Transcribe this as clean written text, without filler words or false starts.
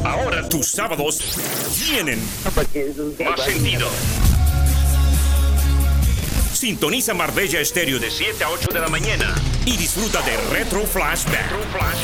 Ahora tus sábados tienen más sentido. Sintoniza Marbella Estéreo de 7 a 8 de la mañana y disfruta de Retro Flashback.